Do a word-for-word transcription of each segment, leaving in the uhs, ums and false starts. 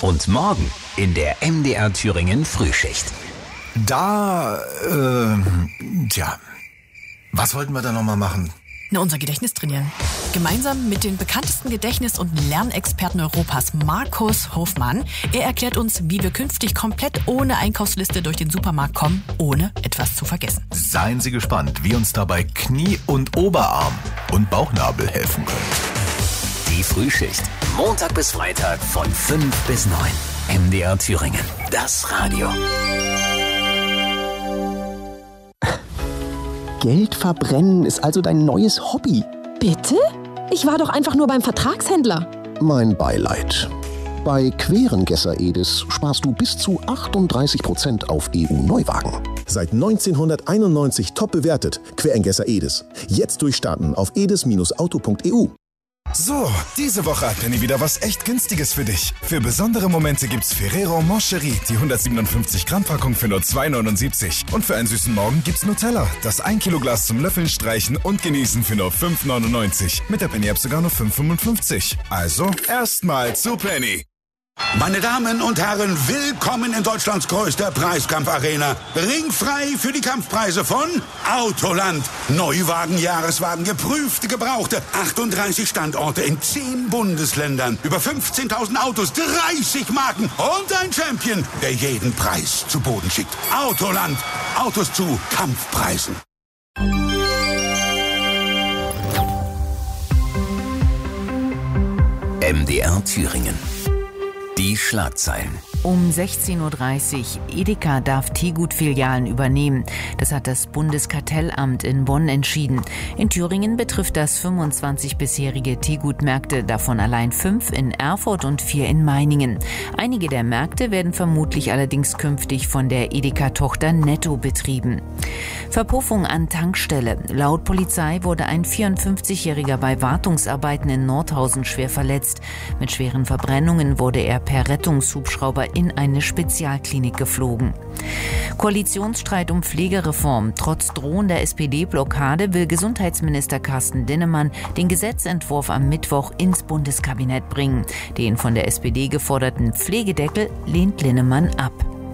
Und morgen in der M D R Thüringen Frühschicht. Da, äh, tja, was wollten wir da nochmal machen? Na, unser Gedächtnis trainieren. Gemeinsam mit den bekanntesten Gedächtnis- und Lernexperten Europas, Markus Hofmann. Er erklärt uns, wie wir künftig komplett ohne Einkaufsliste durch den Supermarkt kommen, ohne etwas zu vergessen. Seien Sie gespannt, wie uns dabei Knie- und Oberarm und Bauchnabel helfen können. Die Frühschicht. Montag bis Freitag von fünf bis neun. M D R Thüringen. Das Radio. Geld verbrennen ist also dein neues Hobby. Bitte? Ich war doch einfach nur beim Vertragshändler. Mein Beileid. Bei Querengesser Edis sparst du bis zu achtunddreißig Prozent auf E U-Neuwagen. Seit neunzehnhunderteinundneunzig top bewertet. Querengesser Edis. Jetzt durchstarten auf edis Bindestrich auto Punkt e u. So, diese Woche hat Penny wieder was echt Günstiges für dich. Für besondere Momente gibt's Ferrero Moncherie, die hundertsiebenundfünfzig Gramm Packung für nur zwei neunundsiebzig. Und für einen süßen Morgen gibt's Nutella, das ein Kilo Glas zum Löffeln, Streichen und Genießen für nur fünf neunundneunzig. Mit der Penny-App sogar nur fünf fünfundfünfzig. Also, erstmal zu Penny. Meine Damen und Herren, willkommen in Deutschlands größter Preiskampfarena. Ringfrei für die Kampfpreise von Autoland. Neuwagen, Jahreswagen, geprüfte, gebrauchte. achtunddreißig Standorte in zehn Bundesländern. Über fünfzehntausend Autos, dreißig Marken und ein Champion, der jeden Preis zu Boden schickt. Autoland. Autos zu Kampfpreisen. M D R Thüringen. Die Schlagzeilen. Um sechzehn Uhr dreißig. Edeka darf Teegut-Filialen übernehmen. Das hat das Bundeskartellamt in Bonn entschieden. In Thüringen betrifft das fünfundzwanzig bisherige Teegut-Märkte, davon allein fünf in Erfurt und vier in Meiningen. Einige der Märkte werden vermutlich allerdings künftig von der Edeka-Tochter Netto betrieben. Verpuffung an Tankstelle. Laut Polizei wurde ein vierundfünfzigjähriger bei Wartungsarbeiten in Nordhausen schwer verletzt. Mit schweren Verbrennungen wurde er per Rettungshubschrauber in eine Spezialklinik geflogen. Koalitionsstreit um Pflegereform. Trotz drohender S P D-Blockade will Gesundheitsminister Carsten Linnemann den Gesetzentwurf am Mittwoch ins Bundeskabinett bringen. Den von der S P D geforderten Pflegedeckel lehnt Linnemann ab.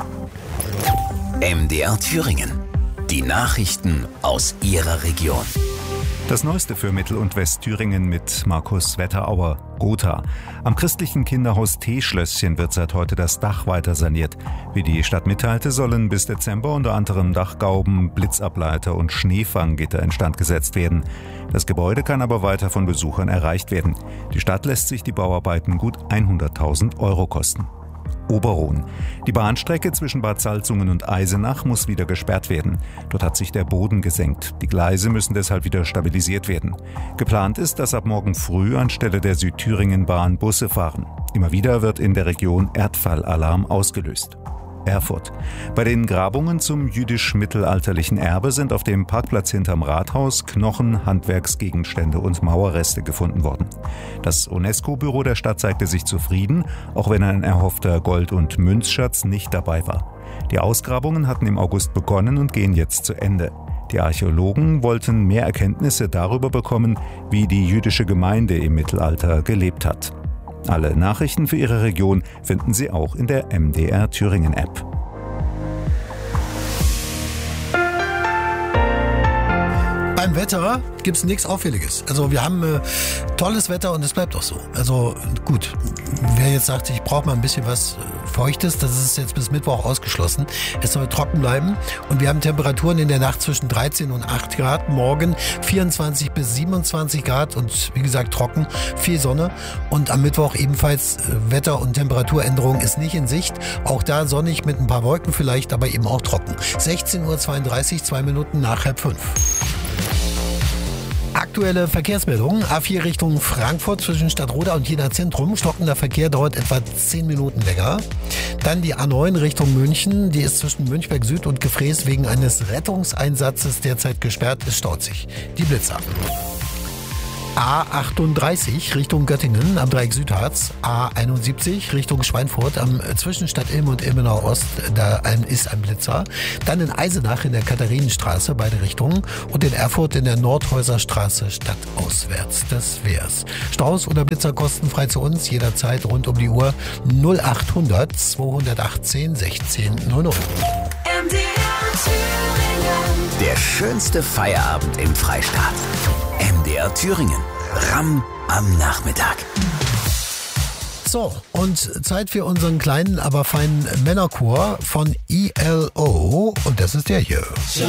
M D R Thüringen. Die Nachrichten aus Ihrer Region. Das Neueste für Mittel- und Westthüringen mit Markus Wetterauer. Gotha. Am christlichen Kinderhaus Teeschlösschen wird seit heute das Dach weiter saniert. Wie die Stadt mitteilte, sollen bis Dezember unter anderem Dachgauben, Blitzableiter und Schneefanggitter instand gesetzt werden. Das Gebäude kann aber weiter von Besuchern erreicht werden. Die Stadt lässt sich die Bauarbeiten gut hunderttausend Euro kosten. Oberrohn. Die Bahnstrecke zwischen Bad Salzungen und Eisenach muss wieder gesperrt werden. Dort hat sich der Boden gesenkt. Die Gleise müssen deshalb wieder stabilisiert werden. Geplant ist, dass ab morgen früh anstelle der Südthüringen-Bahn Busse fahren. Immer wieder wird in der Region Erdfallalarm ausgelöst. Erfurt. Bei den Grabungen zum jüdisch-mittelalterlichen Erbe sind auf dem Parkplatz hinterm Rathaus Knochen, Handwerksgegenstände und Mauerreste gefunden worden. Das UNESCO-Büro der Stadt zeigte sich zufrieden, auch wenn ein erhoffter Gold- und Münzschatz nicht dabei war. Die Ausgrabungen hatten im August begonnen und gehen jetzt zu Ende. Die Archäologen wollten mehr Erkenntnisse darüber bekommen, wie die jüdische Gemeinde im Mittelalter gelebt hat. Alle Nachrichten für Ihre Region finden Sie auch in der M D R Thüringen App. Beim Wetter gibt es nichts Auffälliges. Also wir haben äh, tolles Wetter und es bleibt auch so. Also gut, wer jetzt sagt, ich brauche mal ein bisschen was äh, Feuchtes, das ist jetzt bis Mittwoch ausgeschlossen. Es soll trocken bleiben und wir haben Temperaturen in der Nacht zwischen dreizehn und acht Grad, morgen vierundzwanzig bis siebenundzwanzig Grad und wie gesagt trocken, viel Sonne und am Mittwoch ebenfalls äh, Wetter- und Temperaturänderung ist nicht in Sicht. Auch da sonnig mit ein paar Wolken vielleicht, aber eben auch trocken. sechzehn Uhr zweiunddreißig, zwei Minuten nach halb fünf. Aktuelle Verkehrsmeldungen. A vier Richtung Frankfurt zwischen Stadtroda und Jena Zentrum. Stockender Verkehr dauert etwa zehn Minuten länger. Dann die A neun Richtung München. Die ist zwischen Münchberg Süd und Gefrees wegen eines Rettungseinsatzes derzeit gesperrt. Es staut sich. Die Blitzer. A achtunddreißig Richtung Göttingen am Dreieck Südharz, A einundsiebzig Richtung Schweinfurt am Zwischenstadt Ilm und Ilmenau Ost, da ein, ist ein Blitzer. Dann in Eisenach in der Katharinenstraße, beide Richtungen, und in Erfurt in der Nordhäuserstraße stadtauswärts. Das wär's. Staus oder Blitzer kostenfrei zu uns, jederzeit rund um die Uhr null achthundert zweihundertachtzehn sechzehn null null. Der schönste Feierabend im Freistaat. M D R Thüringen. Ramm am Nachmittag. So, und Zeit für unseren kleinen, aber feinen Männerchor von E L O. Und das ist der hier.